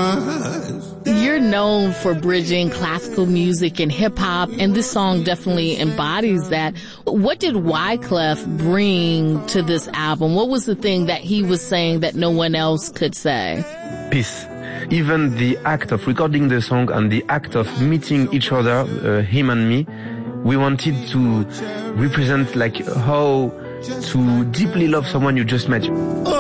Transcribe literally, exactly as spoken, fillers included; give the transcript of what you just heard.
eyes. You're known for bridging classical music and hip hop, and this song definitely embodies that. What did Wyclef bring to this album? What was the thing that he was saying that no one else could say? Peace. Even the act of recording the song and the act of meeting each other, uh, him and me, we wanted to represent like how to deeply love someone you just met.